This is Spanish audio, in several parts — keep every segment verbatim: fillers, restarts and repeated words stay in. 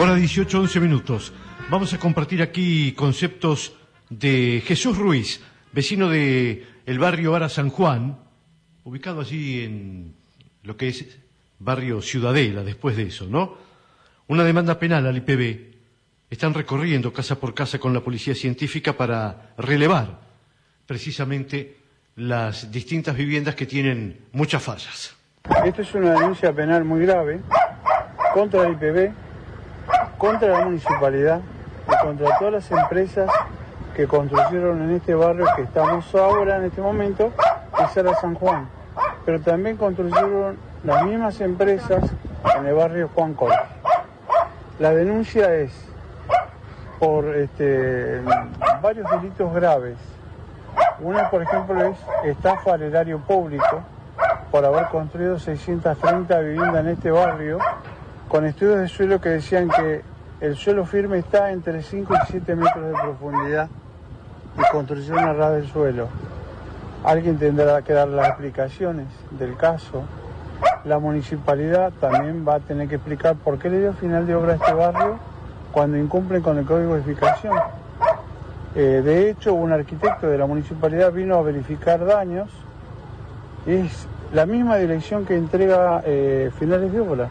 Hora dieciocho, once minutos. Vamos a compartir aquí conceptos de Jesús Ruiz, vecino de el barrio Ara San Juan, ubicado allí en lo que es barrio Ciudadela, después de eso, ¿no? Una demanda penal al I P B. Están recorriendo casa por casa con la policía científica para relevar precisamente las distintas viviendas que tienen muchas fallas. Esto es una denuncia penal muy grave contra el I P B, contra la municipalidad y contra todas las empresas que construyeron en este barrio que estamos ahora en este momento, que es Ara San Juan. Pero también construyeron las mismas empresas en el barrio Juan Col. La denuncia es por este, varios delitos graves. Una, por ejemplo, es estafa al erario público por haber construido seiscientas treinta viviendas en este barrio con estudios de suelo que decían que el suelo firme está entre cinco y siete metros de profundidad y construyeron a ras del suelo. Alguien tendrá que dar las explicaciones del caso. La municipalidad también va a tener que explicar por qué le dio final de obra a este barrio cuando incumplen con el código de edificación. Eh, de hecho, un arquitecto de la municipalidad vino a verificar daños. Es la misma dirección que entrega eh, finales de obra.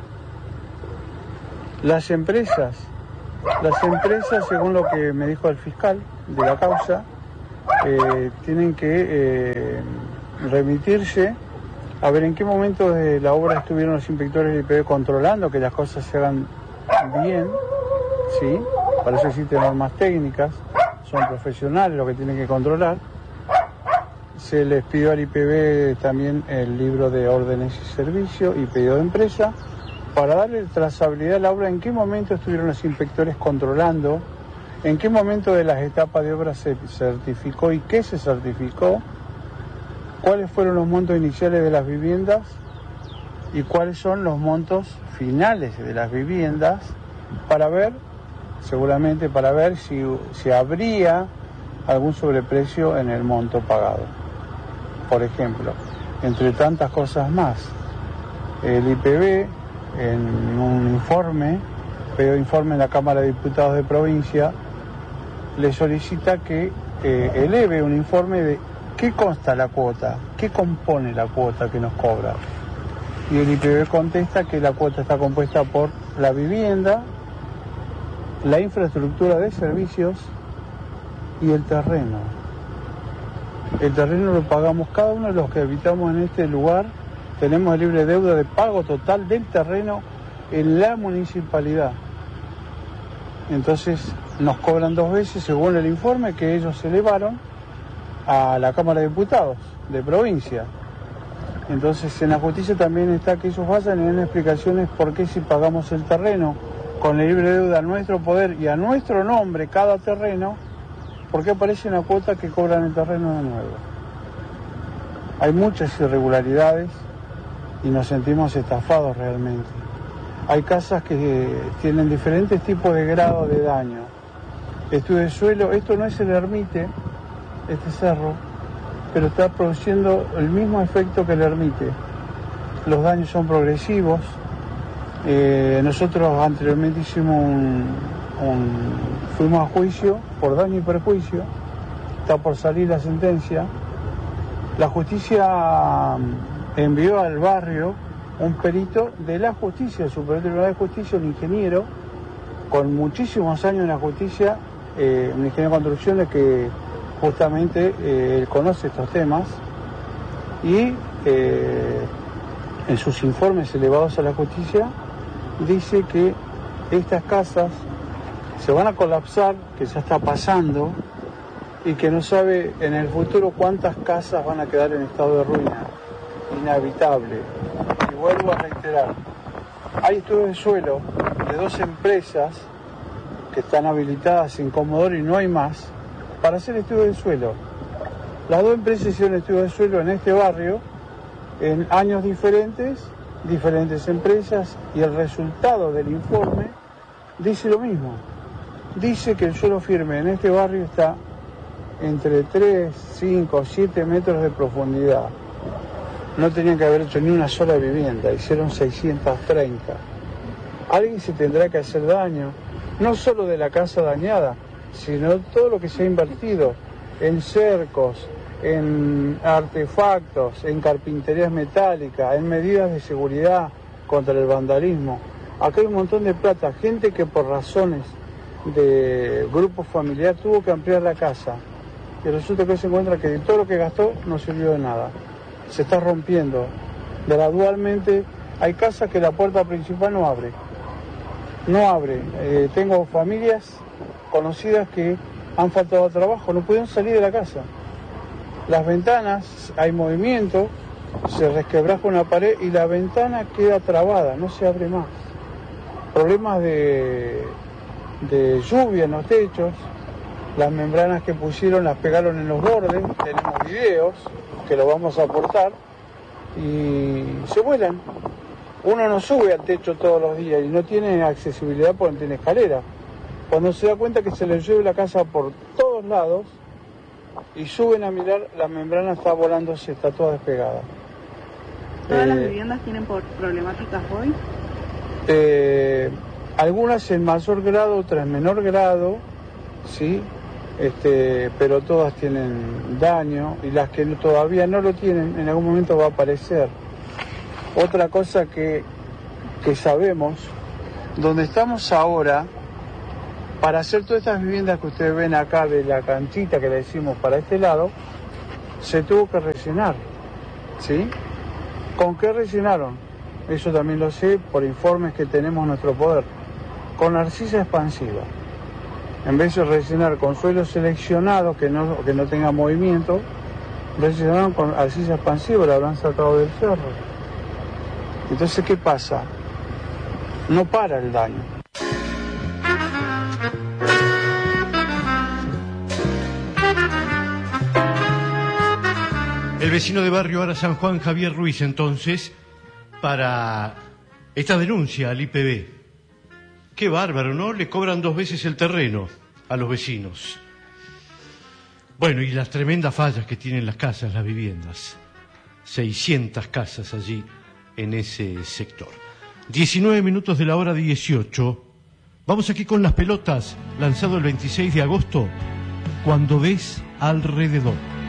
Las empresas, las empresas, según lo que me dijo el fiscal de la causa, eh, tienen que eh, remitirse a ver en qué momento de la obra estuvieron los inspectores del I P B controlando que las cosas se hagan bien, ¿sí? Para eso existen normas técnicas, son profesionales los que tienen que controlar. Se les pidió al I P B también el libro de órdenes y servicios y pedido de empresa para darle trazabilidad a la obra, en qué momento estuvieron los inspectores controlando, en qué momento de las etapas de obra se certificó y qué se certificó, cuáles fueron los montos iniciales de las viviendas y cuáles son los montos finales de las viviendas, para ver, seguramente para ver si, si habría algún sobreprecio en el monto pagado. Por ejemplo, entre tantas cosas más, el I P B en un informe, pedido informe en la Cámara de Diputados de provincia, le solicita que eh, eleve un informe de qué consta la cuota, qué compone la cuota que nos cobra. Y el I P B contesta que la cuota está compuesta por la vivienda, la infraestructura de servicios y el terreno. El terreno lo pagamos cada uno de los que habitamos en este lugar. Tenemos el libre deuda de pago total del terreno en la municipalidad. Entonces nos cobran dos veces según el informe que ellos elevaron a la Cámara de Diputados de provincia. Entonces en la justicia también está que ellos vayan y den explicaciones por qué si pagamos el terreno con el libre deuda a nuestro poder y a nuestro nombre cada terreno, ¿por qué aparece una cuota que cobran el terreno de nuevo? Hay muchas irregularidades y nos sentimos estafados realmente. Hay casas que tienen diferentes tipos de grado de daño. Estudio de suelo, esto no es el Ermite, este cerro, pero está produciendo el mismo efecto que el Ermite. Los daños son progresivos. Eh, nosotros anteriormente hicimos un, un, fuimos a juicio por daño y perjuicio, está por salir la sentencia. La justicia envió al barrio un perito de la justicia, el Superior Tribunal de Justicia, un ingeniero con muchísimos años en la justicia, eh, un ingeniero de construcciones que justamente eh, él conoce estos temas y eh, en sus informes elevados a la justicia dice que estas casas se van a colapsar, que ya está pasando y que no sabe en el futuro cuántas casas van a quedar en estado de ruina, inhabitable. Y vuelvo a reiterar, hay estudios de suelo de dos empresas que están habilitadas en Comodoro y no hay más para hacer estudios de suelo. Las dos empresas hicieron estudios de suelo en este barrio en años diferentes, diferentes empresas, y el resultado del informe dice lo mismo. Dice que el suelo firme en este barrio está entre tres, cinco, siete metros de profundidad. No tenían que haber hecho ni una sola vivienda, hicieron seiscientas treinta. alguien se tendrá que hacer daño, no solo de la casa dañada, sino todo lo que se ha invertido en cercos, en artefactos, en carpinterías metálicas, en medidas de seguridad contra el vandalismo. Acá hay un montón de plata, gente que por razones de grupo familiar tuvo que ampliar la casa y resulta que se encuentra que todo lo que gastó no sirvió de nada, se está rompiendo gradualmente. Hay casas que la puerta principal no abre, no abre. Eh, tengo familias conocidas que han faltado a trabajo, no pudieron salir de la casa. Las ventanas, hay movimiento, se resquebraja una pared y la ventana queda trabada, no se abre más. Problemas de, de lluvia en los techos, las membranas que pusieron las pegaron en los bordes, tenemos videos que los vamos a aportar y se vuelan. Uno no sube al techo todos los días y no tiene accesibilidad porque no tiene escalera. Cuando se da cuenta que se le llueve la casa por todos lados y suben a mirar, la membrana está volándose, está toda despegada. ¿Todas eh, las viviendas tienen por problemáticas hoy? Eh, algunas en mayor grado, otras en menor grado, sí, este, pero todas tienen daño y las que todavía no lo tienen, en algún momento va a aparecer. Otra cosa que, que sabemos, donde estamos ahora, para hacer todas estas viviendas que ustedes ven acá de la canchita que le decimos para este lado, se tuvo que rellenar, ¿sí? ¿Con qué rellenaron? Eso también lo sé por informes que tenemos en nuestro poder. Con arcilla expansiva. En vez de rellenar con suelo seleccionado que no, que no tenga movimiento, rellenaron con arcilla expansiva, la habrán sacado del cerro. Entonces, ¿qué pasa? No para el daño. El vecino de Barrio Ara San Juan, Javier Ruiz, entonces, para esta denuncia al I P B. Qué bárbaro, ¿no? Le cobran dos veces el terreno a los vecinos. Bueno, y las tremendas fallas que tienen las casas, las viviendas. seiscientas casas allí en ese sector. diecinueve minutos de la hora dieciocho. Vamos aquí con Las Pelotas, lanzado el veintiséis de agosto. Cuando ves alrededor.